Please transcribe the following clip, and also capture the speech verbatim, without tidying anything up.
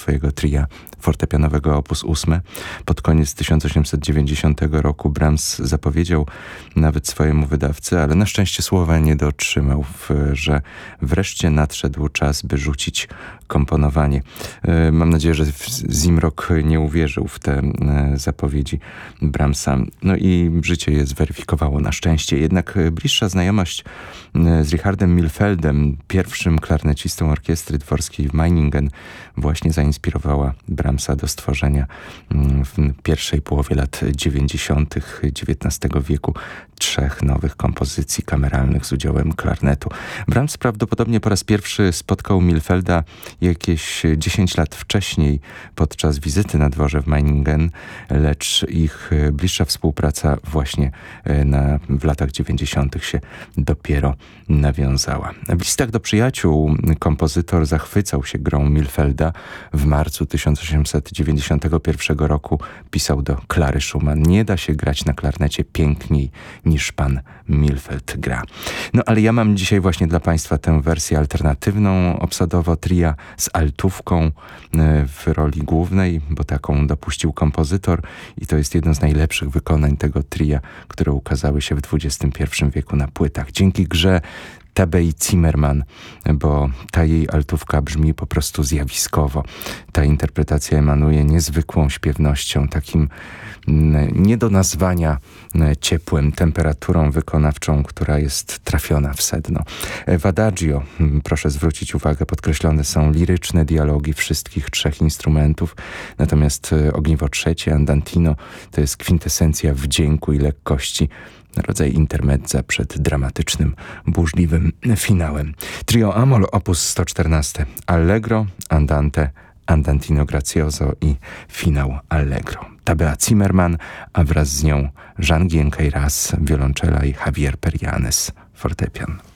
swojego tria fortepianowego opus ósme. Pod koniec tysiąc osiemset dziewięćdziesiątego roku Brahms zapowiedział nawet swojemu wydawcy, ale na szczęście słowa nie dotrzymał, że wreszcie nadszedł czas, by rzucić komponowanie. Mam nadzieję, że Zimrock nie uwierzył w te zapowiedzi Brahmsa. No i życie je zweryfikowało na szczęście. Jednak bliższa znajomość z Richardem Milfeldem, pierwszym klarnecistą orkiestry dworskiej w Meiningen, właśnie zainspirowała Brahmsa do stworzenia w pierwszej połowie lat dziewięćdziesiątych dziewiętnastego wieku trzech nowych kompozycji kameralnych z udziałem klarnetu. Brahms prawdopodobnie po raz pierwszy spotkał Milfelda jakieś dziesięć lat wcześniej podczas wizyty na dworze w Meiningen, lecz ich bliższa współpraca właśnie na, w latach dziewięćdziesiątych się dopiero nawiązała. W listach do przyjaciół kompozytor zachwycał się grą Milfelda. W marcu tysiąc osiemset dziewięćdziesiątego pierwszego roku pisał do Klary Schumann: nie da się grać na klarnecie piękniej niż pan Milfeld gra. No ale ja mam dzisiaj właśnie dla państwa tę wersję alternatywną obsadowo tria z altówką w roli głównej, bo taką dopuścił kompozytor i to jest jedno z najlepszych wykonań tego tria, które ukazały się w dwudziestym pierwszym wieku na płytach. Dzięki grze Tabei Zimmermann, bo ta jej altówka brzmi po prostu zjawiskowo. Ta interpretacja emanuje niezwykłą śpiewnością, takim nie do nazwania ciepłem, temperaturą wykonawczą, która jest trafiona w sedno. W Adagio, proszę zwrócić uwagę, podkreślone są liryczne dialogi wszystkich trzech instrumentów, natomiast ogniwo trzecie, Andantino, to jest kwintesencja wdzięku i lekkości, rodzaj intermezza przed dramatycznym, burzliwym finałem. Trio Amol opus sto czternaście, Allegro, Andante, Andantino Grazioso i finał Allegro. Tabea Zimmermann, a wraz z nią Jean Guyen Queyras, wiolonczela i Javier Perianes, fortepian.